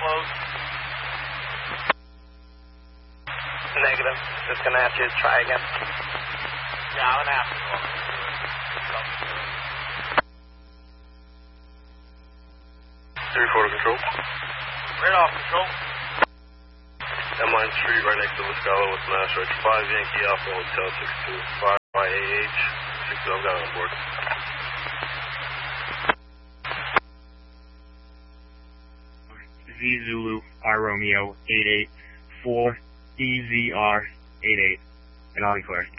close. Negative. Just gonna have to try again. Yeah, I'm gonna have to go. 3-4 to control. Radar control. M-Line Street, right next to La Scala with Mass Right 5 Yankee Alpha Hotel 625 IAH. 6 I've got it on board. Z Zulu R Romeo 884 EZR 88 and all clear.